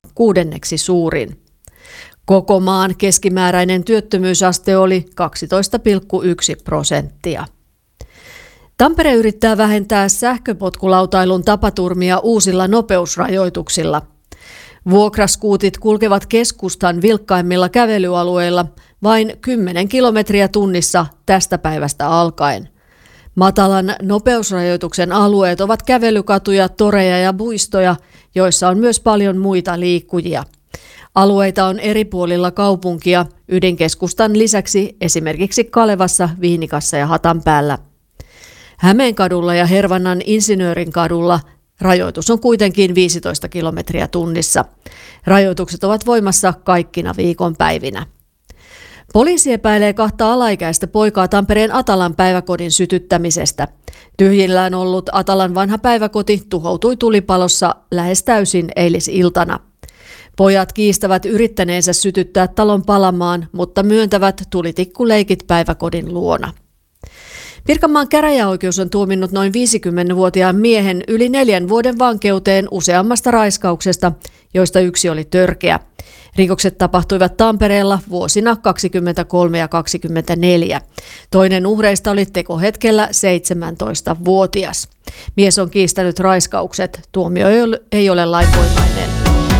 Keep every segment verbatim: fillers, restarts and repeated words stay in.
kuudenneksi suurin. Koko maan keskimääräinen työttömyysaste oli kaksitoista pilkku yksi prosenttia. Tampere yrittää vähentää sähköpotkulautailun tapaturmia uusilla nopeusrajoituksilla. Vuokraskuutit kulkevat keskustan vilkkaimmilla kävelyalueilla vain kymmenen kilometriä tunnissa tästä päivästä alkaen. Matalan nopeusrajoituksen alueet ovat kävelykatuja, toreja ja puistoja, joissa on myös paljon muita liikkujia. Alueita on eri puolilla kaupunkia, ydinkeskustan lisäksi esimerkiksi Kalevassa, Vihnikassa ja Hatanpäällä. Hämeenkadulla ja Hervannan Insinöörinkadulla rajoitus on kuitenkin viisitoista kilometriä tunnissa. Rajoitukset ovat voimassa kaikkina viikonpäivinä. Poliisi epäilee kahta alaikäistä poikaa Tampereen Atalan päiväkodin sytyttämisestä. Tyhjillään ollut Atalan vanha päiväkoti tuhoutui tulipalossa lähes täysin eilisiltana. Pojat kiistävät yrittäneensä sytyttää talon palamaan, mutta myöntävät tulitikkuleikit päiväkodin luona. Pirkanmaan käräjäoikeus on tuominnut noin viisikymmenvuotiaan miehen yli neljän vuoden vankeuteen useammasta raiskauksesta, joista yksi oli törkeä. Rikokset tapahtuivat Tampereella vuosina kaksikymmentäkolme ja kaksikymmentäneljä. Toinen uhreista oli tekohetkellä seitsemäntoistavuotias. Mies on kiistänyt raiskaukset. Tuomio ei ole lainvoimainen.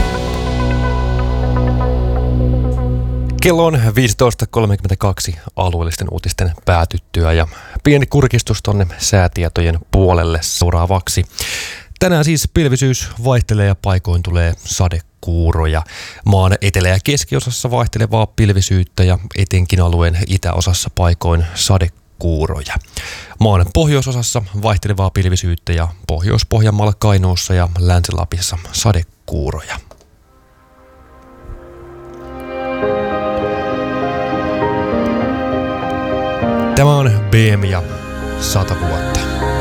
Kello on viisitoista kolmekymmentäkaksi alueellisten uutisten päätyttyä ja pieni kurkistus tonne säätietojen puolelle seuraavaksi. Tänään siis pilvisyys vaihtelee ja paikoin tulee sadekuuroja. Maan etelä- ja keskiosassa vaihtelevaa pilvisyyttä ja etenkin alueen itäosassa paikoin sadekuuroja. Maan pohjoisosassa vaihtelevaa pilvisyyttä ja Pohjois-Pohjanmaalla, Kainuussa ja Länsi-Lapissa sadekuuroja. Tämä on B M ja sata vuotta.